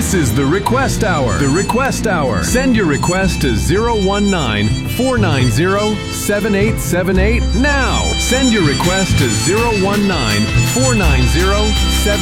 This is the Request Hour. The Request Hour. Send your request to 019-490-7878 now. Send your request to 019-490-7878.